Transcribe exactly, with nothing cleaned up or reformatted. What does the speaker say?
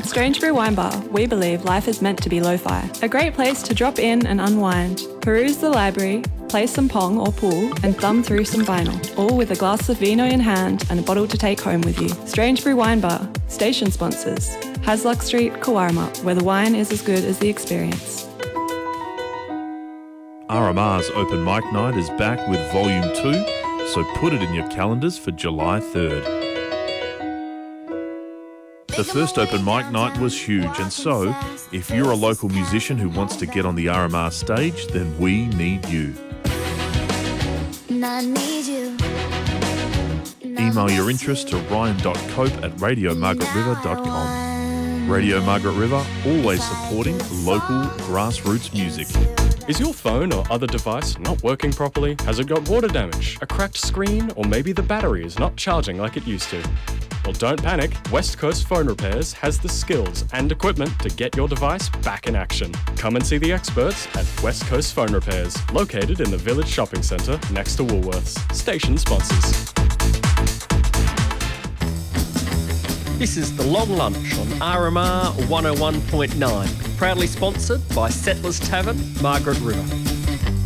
Strange Brew Wine Bar, we believe life is meant to be lo-fi. A great place to drop in and unwind, peruse the library, play some pong or pool, and thumb through some vinyl, all with a glass of vino in hand and a bottle to take home with you. Strange Brew Wine Bar, station sponsors. Hasluck Street, Kawarma, where the wine is as good as the experience. R M R's Open Mic Night is back with Volume two, so put it in your calendars for July third. The first Open Mic Night was huge, and so, if you're a local musician who wants to get on the R M R stage, then we need you. I need you. Email your interest to ryan dot cope at radio margaret river dot com. Radio Margaret River, always supporting local grassroots music. Is your phone or other device not working properly? Has it got water damage, a cracked screen, or maybe the battery is not charging like it used to? Well, don't panic. West Coast Phone Repairs has the skills and equipment to get your device back in action. Come and see the experts at West Coast Phone Repairs, located in the Village Shopping Centre next to Woolworths. Station sponsors. This is The Long Lunch on R M R one oh one point nine, proudly sponsored by Settlers Tavern, Margaret River.